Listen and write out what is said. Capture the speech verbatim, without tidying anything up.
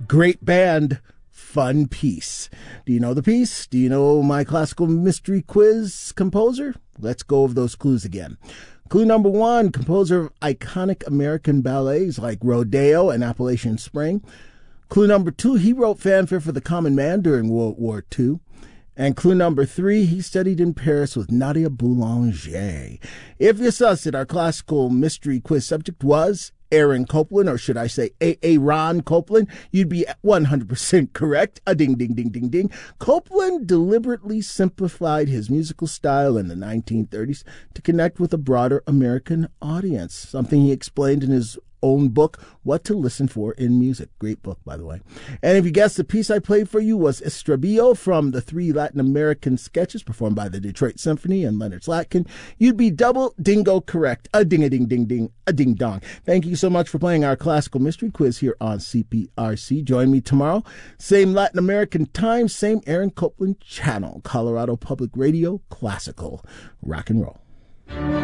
great band, fun piece. Do you know the piece? Do you know my classical mystery quiz composer? Let's go over those clues again. Clue number one, composer of iconic American ballets like Rodeo and Appalachian Spring. Clue number two, he wrote fanfare for the common man during World War Two. And clue number three, he studied in Paris with Nadia Boulanger. If you sussed it, our classical mystery quiz subject was Aaron Copland, or should I say Aaron Copland, you'd be one hundred percent correct. A ding, ding, ding, ding, ding. Copland deliberately simplified his musical style in the nineteen thirties to connect with a broader American audience, something he explained in his own book, What to Listen For in Music. Great book, by the way. And if you guessed, the piece I played for you was Estribillo from the three Latin American sketches performed by the Detroit Symphony and Leonard Slatkin, you'd be double dingo correct. A ding-a-ding-ding-ding, a ding-dong. Thank you so much for playing our classical mystery quiz here on C P R C. Join me tomorrow. Same Latin American time, same Aaron Copland channel. Colorado Public Radio, classical rock and roll.